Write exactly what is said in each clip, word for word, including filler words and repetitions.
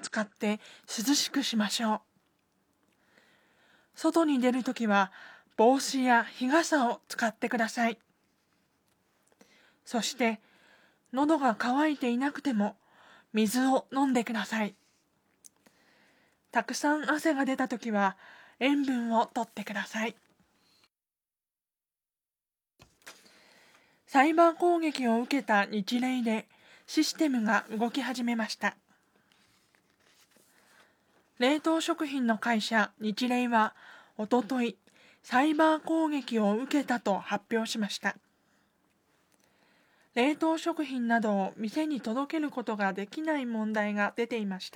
使って涼しくしましょう。外に出るときは帽子や日傘を使ってください。そして喉が渇いていなくても水を飲んでください。たくさん汗が出たときは塩分をとってください。サイバー攻撃を受けた日例でシステムが動き始めました。冷凍食品の会社日例はおとといサイバー攻撃を受けたと発表しました。冷凍食品などを店に届けることができない問題が出ていました。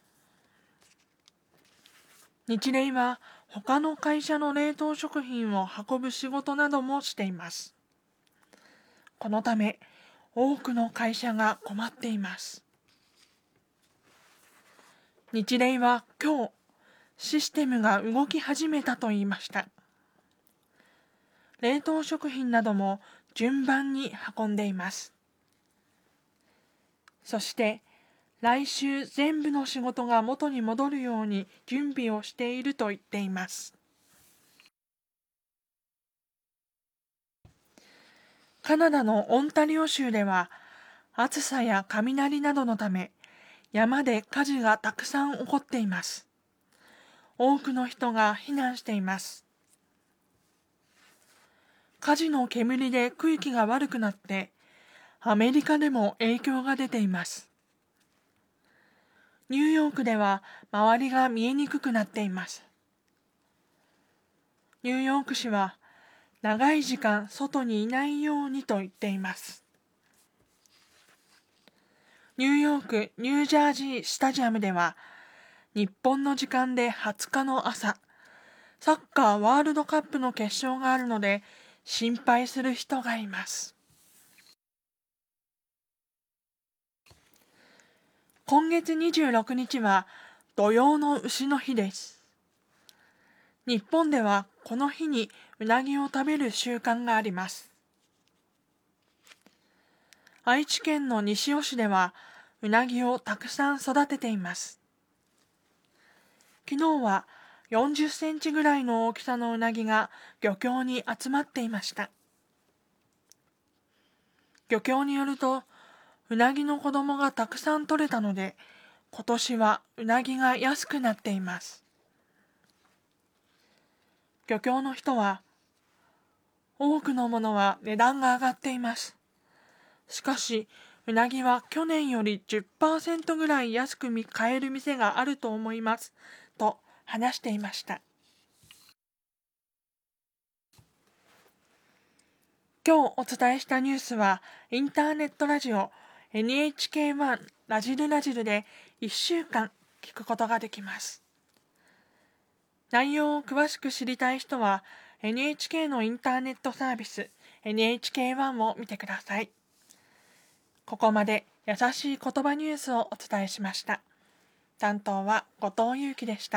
日例は他の会社の冷凍食品を運ぶ仕事などもしています。このため多くの会社が困っています。日例は今日システムが動き始めたと言いました。冷凍食品なども順番に運んでいます。そして来週全部の仕事が元に戻るように準備をしていると言っています。カナダのオンタリオ州では暑さや雷などのため山で火事がたくさん起こっています。多くの人が避難しています。火事の煙で空気が悪くなってアメリカでも影響が出ています。ニューヨークでは周りが見えにくくなっています。ニューヨーク市は長い時間外にいないようにと言っています。ニューヨーク・ニュージャージースタジアムでは日本の時間ではつかの朝、サッカーワールドカップの決勝があるので心配する人がいます。今月にじゅうろくにちは土用の丑の日です。日本ではこの日にうなぎを食べる習慣があります。愛知県の西尾市ではうなぎをたくさん育てています。昨日はよんじゅっセンチぐらいの大きさのうなぎが漁協に集まっていました。漁協によると、うなぎの子供がたくさん取れたので、今年はうなぎが安くなっています。漁協の人は、多くのものは値段が上がっています。しかし、うなぎは去年より じゅっパーセント ぐらい安く買える店があると思います、と話していました。今日お伝えしたニュースは、インターネットラジオ エヌエイチケーワン ラジルラジルでいっしゅうかん聞くことができます。内容を詳しく知りたい人は エヌエイチケー のインターネットサービス エヌエイチケーワン を見てください。ここまで優しい言葉ニュースをお伝えしました。担当は後藤祐樹でした。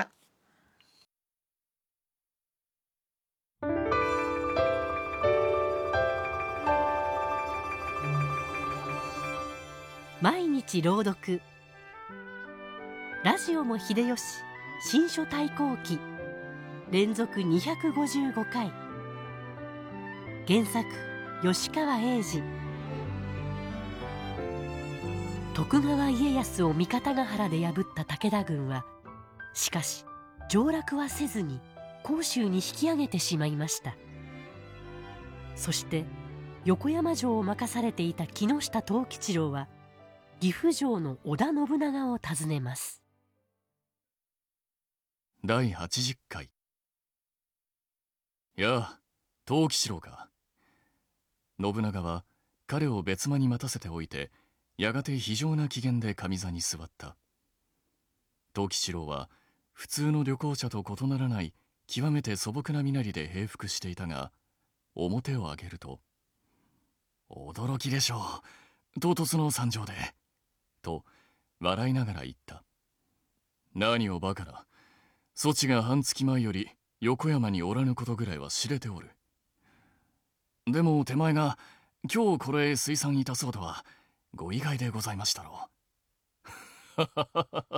毎日朗読、ラジオも秀吉新書対抗記連続にひゃくごじゅうごかい、原作吉川英治。徳川家康を三方ヶ原で破った武田軍はしかし上洛はせずに甲州に引き上げてしまいました。そして横山城を任されていた木下藤吉郎は岐阜城の織田信長を訪ねます。 だいはちじゅっかい。やあ、藤吉郎か。信長は彼を別間に待たせておいて、やがて非常な機嫌で上座に座った。藤吉郎は普通の旅行者と異ならない極めて素朴な身なりで平伏していたが、面を上げると、驚きでしょう、唐突の参上で。と笑いながら言った。何をバカな。そちが半月前より横山におらぬことぐらいは知れておる。でも手前が今日これへ推参いたそうとはご意外でございましたろう。